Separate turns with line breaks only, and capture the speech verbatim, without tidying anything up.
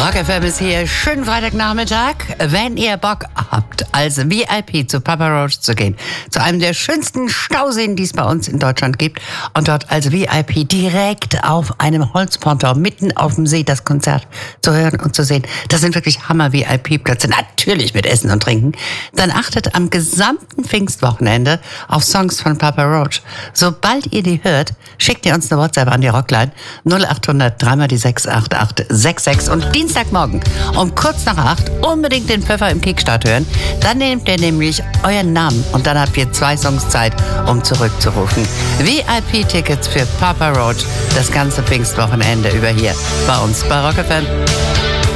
Rock F M ist hier. Schönen Freitagnachmittag. Wenn ihr Bock habt, als V I P zu Papa Roach zu gehen, zu einem der schönsten Stauseen, die es bei uns in Deutschland gibt, und dort als V I P direkt auf einem Holzponton mitten auf dem See das Konzert zu hören und zu sehen, das sind wirklich Hammer-V I P-Plätze, natürlich mit Essen und Trinken, dann achtet am gesamten Pfingstwochenende auf Songs von Papa Roach. Sobald ihr die hört, schickt ihr uns eine WhatsApp an die Rockline null acht hundert drei mal die sechs acht acht sechs sechs und Dienstagmorgen um kurz nach acht unbedingt den Pfeffer im Kickstart hören. Dann nehmt ihr nämlich euren Namen und dann habt ihr zwei Songs Zeit, um zurückzurufen. V I P-Tickets für Papa Roach das ganze Pfingstwochenende über hier bei uns bei Rock F M.